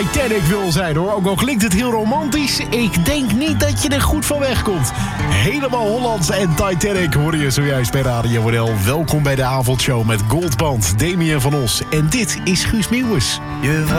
Titanic wil zijn hoor, ook al klinkt het heel romantisch. Ik denk niet dat je er goed van wegkomt. Helemaal Hollands en Titanic hoor je zojuist bij Radio NL. Welkom bij de avondshow met Goldband, Damien van Os. En dit is Guus Meeuwis.